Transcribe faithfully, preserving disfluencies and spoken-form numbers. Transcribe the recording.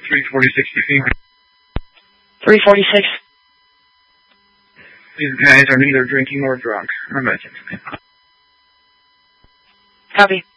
three forty-six Defeat. three forty-six. These guys are neither drinking nor drunk. I'm mentioning. Copy.